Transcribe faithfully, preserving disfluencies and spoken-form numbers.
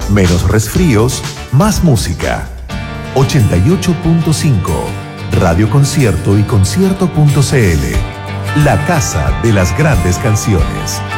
Menos resfríos, más música. ochenta y ocho punto cinco, Radio Concierto y concierto punto c l. La casa de las grandes canciones.